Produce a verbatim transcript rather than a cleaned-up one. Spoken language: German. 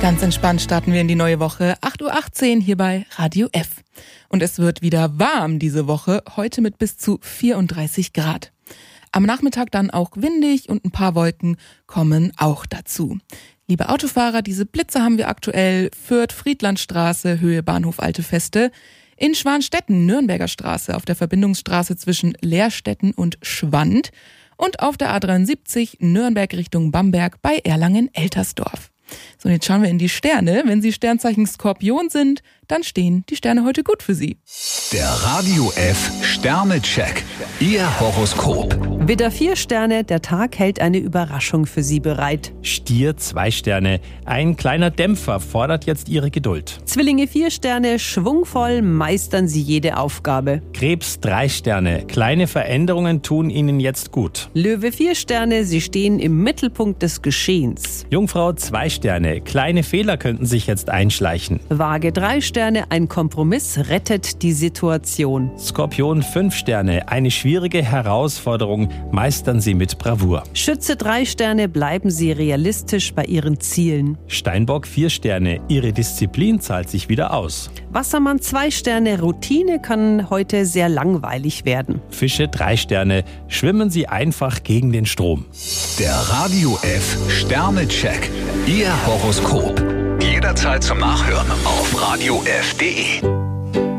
Ganz entspannt starten wir in die neue Woche. acht Uhr achtzehn hier bei Radio F. Und es wird wieder warm diese Woche, heute mit bis zu vierunddreißig Grad. Am Nachmittag dann auch windig und ein paar Wolken kommen auch dazu. Liebe Autofahrer, diese Blitze haben wir aktuell. Fürth, Friedlandstraße, Höhe Bahnhof Alte Feste. In Schwanstetten, Nürnberger Straße, auf der Verbindungsstraße zwischen Lehrstetten und Schwand. Und auf der A dreiundsiebzig, Nürnberg Richtung Bamberg bei Erlangen-Eltersdorf. So, und jetzt schauen wir in die Sterne. Wenn Sie Sternzeichen Skorpion sind, dann stehen die Sterne heute gut für Sie. Der Radio F Sternecheck. Ihr Horoskop. Widder vier Sterne, der Tag hält eine Überraschung für Sie bereit. Stier zwei Sterne, ein kleiner Dämpfer fordert jetzt Ihre Geduld. Zwillinge vier Sterne, schwungvoll meistern Sie jede Aufgabe. Krebs drei Sterne, kleine Veränderungen tun Ihnen jetzt gut. Löwe vier Sterne, Sie stehen im Mittelpunkt des Geschehens. Jungfrau zwei Sterne, kleine Fehler könnten sich jetzt einschleichen. Waage drei Sterne, ein Kompromiss rettet die Situation. Skorpion fünf Sterne, eine schwierige Herausforderung meistern Sie mit Bravour. Schütze drei Sterne, bleiben Sie realistisch bei Ihren Zielen. Steinbock vier Sterne, Ihre Disziplin zahlt sich wieder aus. Wassermann zwei Sterne, Routine kann heute sehr langweilig werden. Fische drei Sterne, schwimmen Sie einfach gegen den Strom. Der Radio F Sternecheck. Ihr Horoskop. Jederzeit zum Nachhören auf radio f punkt de.